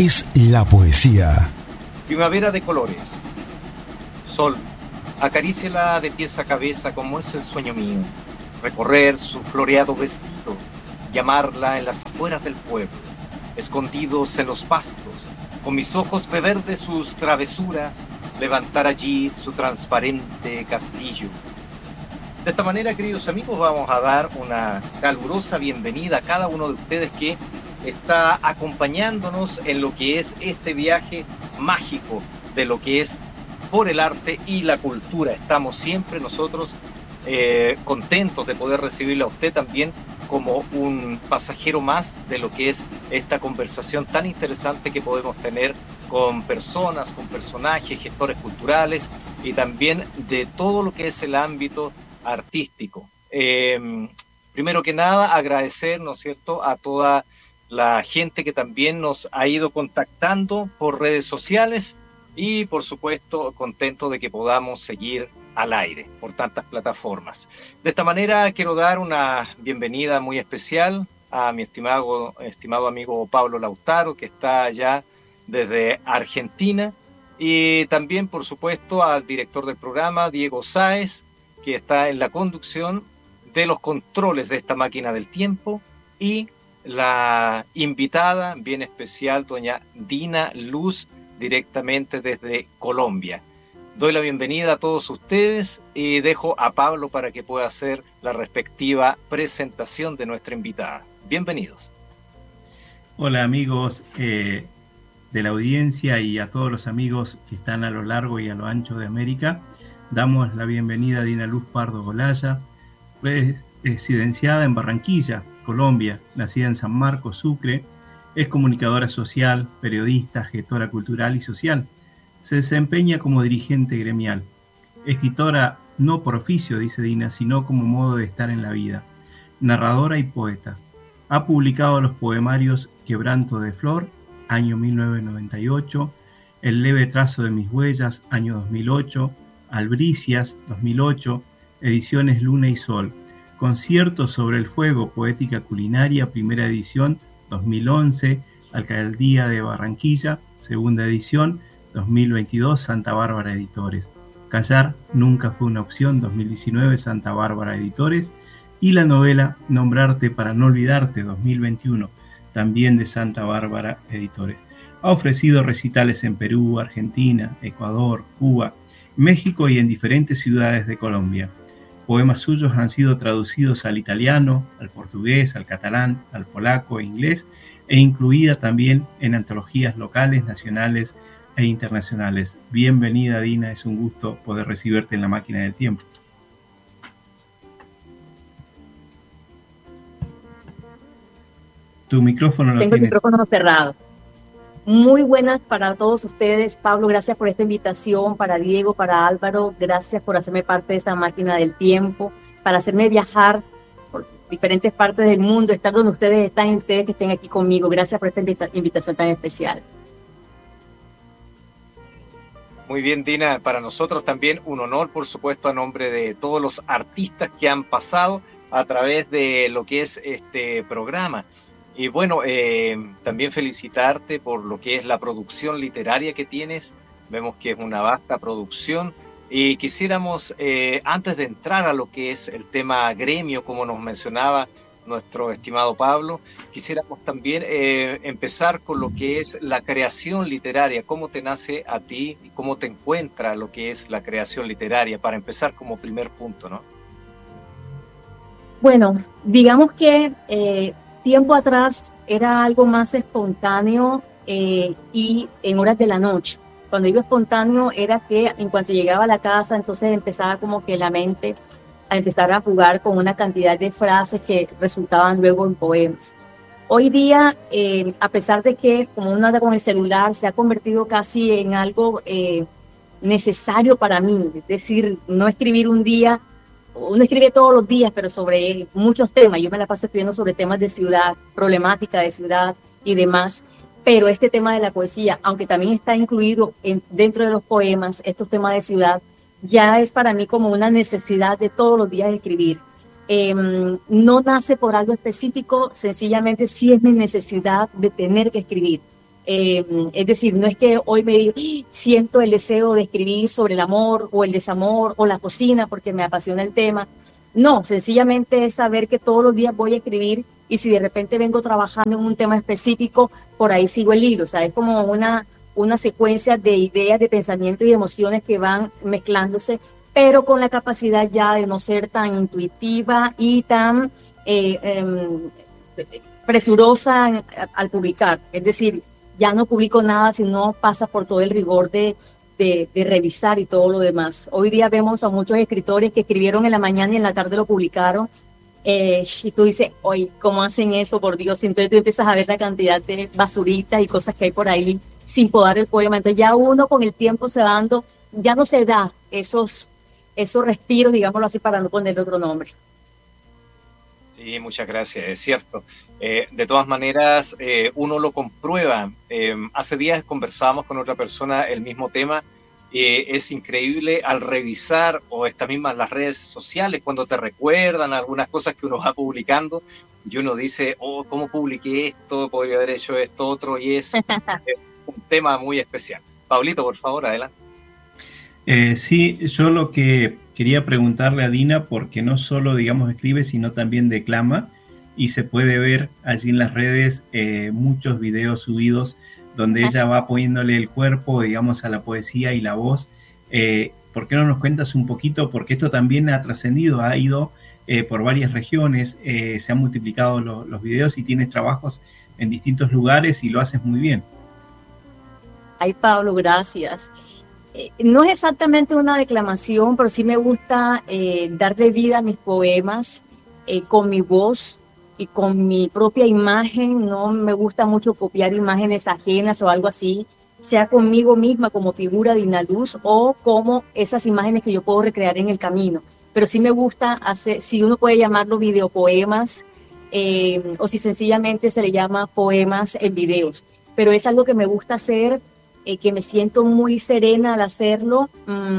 es la poesía. Primavera de colores. Sol, acaríciala de pies a cabeza como es el sueño mío. Recorrer su floreado vestido, llamarla en las afueras del pueblo, escondidos en los pastos, con mis ojos beber de sus travesuras, levantar allí su transparente castillo. De esta manera, queridos amigos, vamos a dar una calurosa bienvenida a cada uno de ustedes que está acompañándonos en lo que es este viaje mágico de lo que es por el arte y la cultura. Estamos siempre nosotros contentos de poder recibirle a usted también como un pasajero más de lo que es esta conversación tan interesante que podemos tener con personas, con personajes, gestores culturales y también de todo lo que es el ámbito artístico. Primero que nada, agradecer, ¿no es cierto?, a toda la gente que también nos ha ido contactando por redes sociales y, por supuesto, contento de que podamos seguir al aire por tantas plataformas. De esta manera, quiero dar una bienvenida muy especial a mi estimado amigo Pablo Lautaro, que está allá desde Argentina, y también, por supuesto, al director del programa, Diego Sáez, que está en la conducción de los controles de esta máquina del tiempo, y la invitada bien especial, doña Dina Luz, directamente desde Colombia. Doy la bienvenida a todos ustedes y dejo a Pablo para que pueda hacer la respectiva presentación de nuestra invitada. Bienvenidos. Hola amigos de la audiencia y a todos los amigos que están a lo largo y a lo ancho de América. Damos la bienvenida a Dina Luz Pardo Golaya, residenciada en Barranquilla, Colombia, nacida en San Marcos, Sucre. Es comunicadora social, periodista, gestora cultural y social. Se desempeña como dirigente gremial. Escritora no por oficio, dice Dina, sino como modo de estar en la vida. Narradora y poeta. Ha publicado los poemarios Quebranto de Flor, año 1998, El leve trazo de mis huellas, año 2008, Albricias, 2008, ediciones Luna y Sol. Conciertos sobre el fuego, poética culinaria, primera edición, 2011, Alcaldía de Barranquilla, segunda edición, 2022, Santa Bárbara Editores. Callar nunca fue una opción, 2019, Santa Bárbara Editores. Y la novela Nombrarte para no olvidarte, 2021, también de Santa Bárbara Editores. Ha ofrecido recitales en Perú, Argentina, Ecuador, Cuba, México y en diferentes ciudades de Colombia. Poemas suyos han sido traducidos al italiano, al portugués, al catalán, al polaco e inglés, e incluida también en antologías locales, nacionales e internacionales. Bienvenida, Dina, es un gusto poder recibirte en la máquina del tiempo. Tu micrófono lo tienes. Tengo el micrófono cerrado. Muy buenas para todos ustedes. Pablo, gracias por esta invitación. Para Diego, para Álvaro, gracias por hacerme parte de esta máquina del tiempo, para hacerme viajar por diferentes partes del mundo, estar donde ustedes están y ustedes que estén aquí conmigo. Gracias por esta invitación tan especial. Muy bien, Dina, para nosotros también un honor, por supuesto, a nombre de todos los artistas que han pasado a través de lo que es este programa. Y bueno, también felicitarte por lo que es la producción literaria que tienes. Vemos que es una vasta producción. Y quisiéramos, antes de entrar a lo que es el tema gremio, como nos mencionaba nuestro estimado Pablo, quisiéramos también empezar con lo que es la creación literaria. ¿Cómo te nace a ti y cómo te encuentra lo que es la creación literaria? Para empezar como primer punto, ¿no? Bueno, digamos que tiempo atrás era algo más espontáneo y en horas de la noche. Cuando digo espontáneo era que en cuanto llegaba a la casa, entonces empezaba como que la mente a empezar a jugar con una cantidad de frases que resultaban luego en poemas. Hoy día, a pesar de que como uno anda con el celular, se ha convertido casi en algo necesario para mí, es decir, no escribir un día, uno escribe todos los días, pero sobre muchos temas. Yo me la paso escribiendo sobre temas de ciudad, problemática de ciudad y demás, pero este tema de la poesía, aunque también está incluido dentro de los poemas, estos temas de ciudad, ya es para mí como una necesidad de todos los días escribir. No nace por algo específico, sencillamente sí es mi necesidad de tener que escribir. Es decir, no es que hoy me digo, siento el deseo de escribir sobre el amor o el desamor o la cocina porque me apasiona el tema. No, sencillamente es saber que todos los días voy a escribir y si de repente vengo trabajando en un tema específico, por ahí sigo el hilo. O sea, es como una secuencia de ideas, de pensamientos y emociones que van mezclándose, pero con la capacidad ya de no ser tan intuitiva y tan presurosa al publicar. Es decir, ya no publico nada si no pasa por todo el rigor de revisar y todo lo demás. Hoy día vemos a muchos escritores que escribieron en la mañana y en la tarde lo publicaron. Y tú dices, oye, ¿cómo hacen eso? Por Dios, entonces tú empiezas a ver la cantidad de basuritas y cosas que hay por ahí sin podar el poema. Entonces ya uno con el tiempo se va dando, ya no se da esos respiros, digámoslo así, para no ponerle otro nombre. Sí, muchas gracias, es cierto. De todas maneras, uno lo comprueba. Hace días conversábamos con otra persona el mismo tema. Es increíble al revisar o estas mismas las redes sociales cuando te recuerdan algunas cosas que uno va publicando y uno dice, oh, ¿cómo publiqué esto? Podría haber hecho esto otro y es un tema muy especial. Pablito, por favor, adelante. Sí, yo lo que quería preguntarle a Dina, porque no solo, digamos, escribe, sino también declama, y se puede ver allí en las redes muchos videos subidos donde ella va poniéndole el cuerpo, digamos, a la poesía y la voz. ¿Por qué no nos cuentas un poquito? Porque esto también ha trascendido, ha ido por varias regiones, se han multiplicado los videos y tienes trabajos en distintos lugares y lo haces muy bien. Ay, Pablo, gracias. No es exactamente una declamación, pero sí me gusta darle vida a mis poemas con mi voz y con mi propia imagen. No me gusta mucho copiar imágenes ajenas o algo así, sea conmigo misma como figura de Dinaluz o como esas imágenes que yo puedo recrear en el camino. Pero sí me gusta hacer, si uno puede llamarlo videopoemas o si sencillamente se le llama poemas en videos. Pero es algo que me gusta hacer, que me siento muy serena al hacerlo.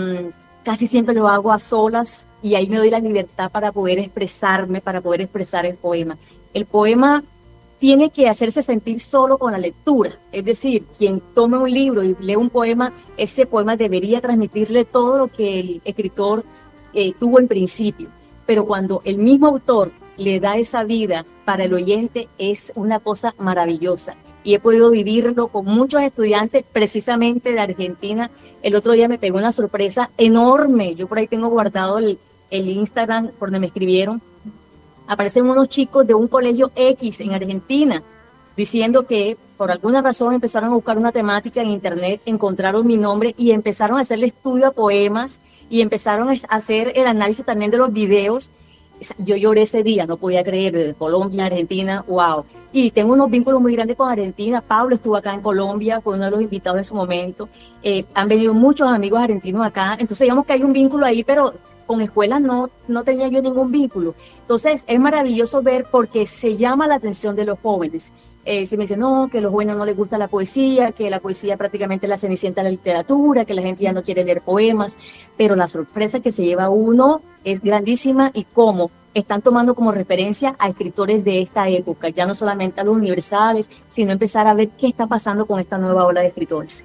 Casi siempre lo hago a solas y ahí me doy la libertad para poder expresarme, para poder expresar el poema. El poema tiene que hacerse sentir solo con la lectura. Es decir, quien tome un libro y lee un poema, ese poema debería transmitirle todo lo que el escritor tuvo en principio. Pero cuando el mismo autor le da esa vida para el oyente, es una cosa maravillosa. Y he podido vivirlo con muchos estudiantes precisamente de Argentina. El otro día me pegó una sorpresa enorme. Yo por ahí tengo guardado el Instagram por donde me escribieron. Aparecen unos chicos de un colegio X en Argentina diciendo que por alguna razón empezaron a buscar una temática en internet, encontraron mi nombre y empezaron a hacerle estudio a poemas y empezaron a hacer el análisis también de los videos. Yo lloré ese día, no podía creer, de Colombia, Argentina, wow. Y tengo unos vínculos muy grandes con Argentina. Pablo estuvo acá en Colombia, fue uno de los invitados en su momento. Han venido muchos amigos argentinos acá. Entonces digamos que hay un vínculo ahí, pero con escuelas no tenía yo ningún vínculo. Entonces es maravilloso ver porque se llama la atención de los jóvenes. Se me dice, no, que a los jóvenes no les gusta la poesía, que la poesía prácticamente es la cenicienta de la literatura, que la gente ya no quiere leer poemas, pero la sorpresa que se lleva uno es grandísima y cómo están tomando como referencia a escritores de esta época, ya no solamente a los universales, sino empezar a ver qué está pasando con esta nueva ola de escritores.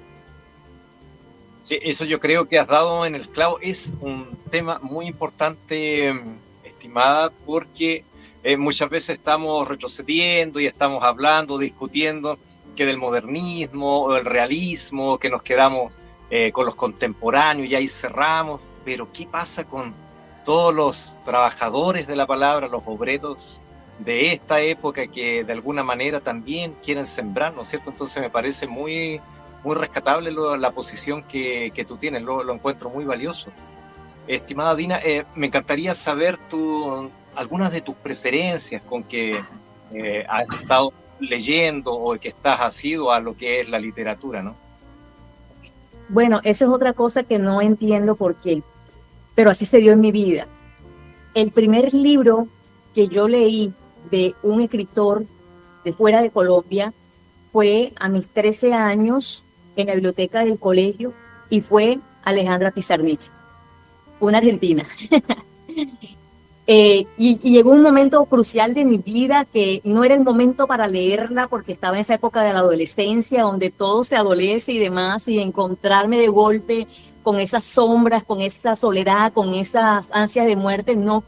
Sí, eso yo creo que has dado en el clavo. Es un tema muy importante, estimada, porque muchas veces estamos retrocediendo y estamos hablando, discutiendo que del modernismo o del realismo, que nos quedamos con los contemporáneos y ahí cerramos. Pero ¿qué pasa con todos los trabajadores de la palabra, los obreros de esta época que de alguna manera también quieren sembrar, ¿no es cierto? Entonces me parece muy rescatable la posición que tú tienes, lo encuentro muy valioso. Estimada Dina, me encantaría saber algunas de tus preferencias con que has estado leyendo o que estás asiduo a lo que es la literatura, ¿no? Bueno, esa es otra cosa que no entiendo por qué, pero así se dio en mi vida. El primer libro que yo leí de un escritor de fuera de Colombia fue a mis 13 años en la biblioteca del colegio y fue Alejandra Pizarnik, una argentina. Y llegó un momento crucial de mi vida que no era el momento para leerla porque estaba en esa época de la adolescencia donde todo se adolece y demás, y encontrarme de golpe con esas sombras, con esa soledad, con esas ansias de muerte, no